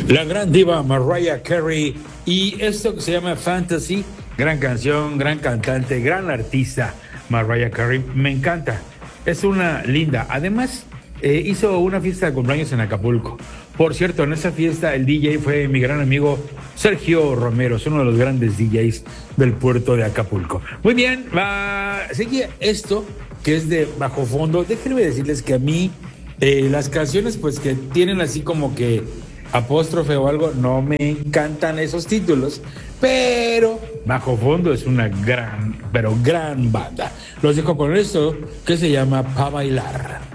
La gran diva Mariah Carey y esto que se llama Fantasy, gran canción, gran cantante, gran artista Mariah Carey, me encanta, es una linda. Además, hizo una fiesta de cumpleaños en Acapulco. Por cierto, en esa fiesta el DJ fue mi gran amigo Sergio Romero, es uno de los grandes DJs del puerto de Acapulco. Muy bien, sigue esto que es de bajo fondo. Déjenme decirles que a mí las canciones pues que tienen así como que apóstrofe o algo, no me encantan esos títulos, pero Bajo Fondo es una gran, pero gran banda. Los dejo con esto que se llama Pa' Bailar.